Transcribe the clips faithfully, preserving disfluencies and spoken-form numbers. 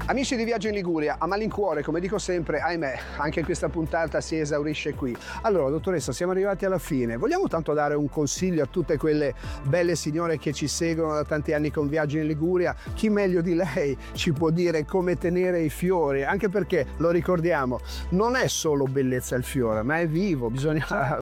Amici di Viaggio in Liguria, a malincuore, come dico sempre, ahimè, anche questa puntata si esaurisce qui. Allora, dottoressa, siamo arrivati alla fine. Vogliamo tanto dare un consiglio a tutte quelle belle signore che ci seguono da tanti anni con Viaggio in Liguria? Chi meglio di lei ci può dire come tenere i fiori? Anche perché, lo ricordiamo, non è solo bellezza il fiore, ma è vivo, bisogna...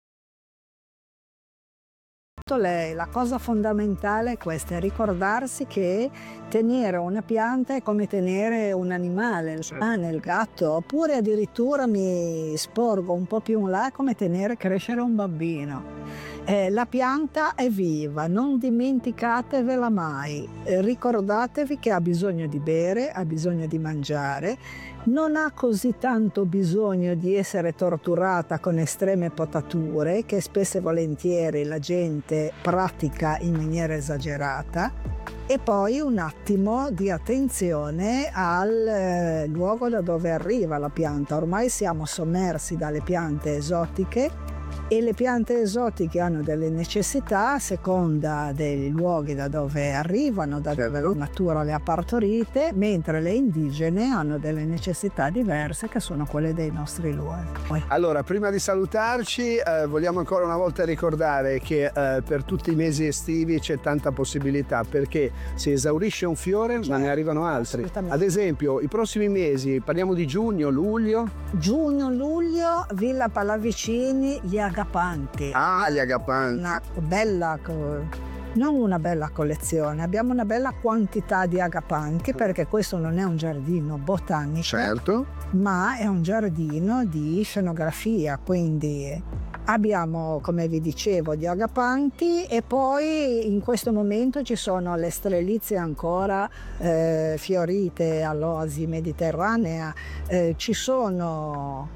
Lei, la cosa fondamentale è questa, è ricordarsi che tenere una pianta è come tenere un animale, il cane, il gatto, oppure addirittura mi sporgo un po' più in là, come tenere crescere un bambino. Eh, la pianta è viva, non dimenticatevela mai, eh, ricordatevi che ha bisogno di bere, ha bisogno di mangiare, non ha così tanto bisogno di essere torturata con estreme potature che spesso e volentieri la gente pratica in maniera esagerata. E poi un attimo di attenzione al eh, luogo da dove arriva la pianta. Ormai siamo sommersi dalle piante esotiche e le piante esotiche hanno delle necessità a seconda dei luoghi da dove arrivano, da dove la natura le ha partorite, mentre le indigene hanno delle necessità diverse che sono quelle dei nostri luoghi. Allora, prima di salutarci, eh, vogliamo ancora una volta ricordare che eh, per tutti i mesi estivi c'è tanta possibilità, perché se esaurisce un fiore, ma ne arrivano altri. Ad esempio, i prossimi mesi, parliamo di giugno, luglio? Giugno, luglio, Villa Pallavicini, gli agapanti. Ah, gli agapanti. Una bella, non una bella collezione, abbiamo una bella quantità di agapanti, perché questo non è un giardino botanico, certo, ma è un giardino di scenografia, quindi abbiamo, come vi dicevo, gli agapanti e poi in questo momento ci sono le strelizie ancora eh, fiorite all'oasi mediterranea, eh, ci sono